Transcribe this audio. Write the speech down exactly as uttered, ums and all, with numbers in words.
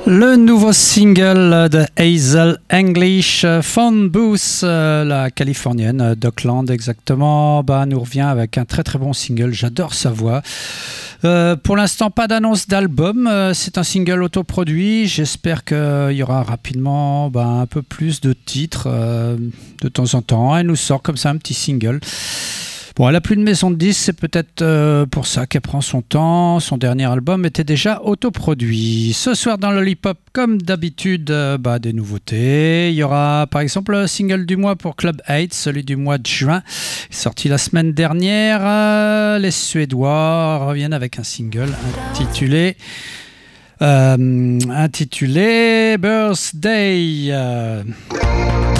Le nouveau single de Hazel English, Phone Booth, euh, la californienne d'Oakland exactement, bah, nous revient avec un très très bon single. J'adore sa voix. Euh, pour l'instant, pas d'annonce d'album. Euh, c'est un single autoproduit. J'espère qu'il y aura rapidement bah, un peu plus de titres euh, de temps en temps. Elle nous sort comme ça un petit single. Bon, elle n'a plus de maison de disques, c'est peut-être euh, pour ça qu'elle prend son temps. Son dernier album était déjà autoproduit. Ce soir dans Lollipop, comme d'habitude, euh, bah, des nouveautés. Il y aura par exemple le single du mois pour Club huit, celui du mois de juin, sorti la semaine dernière. Euh, les Suédois reviennent avec un single intitulé, euh, intitulé Birthday. Euh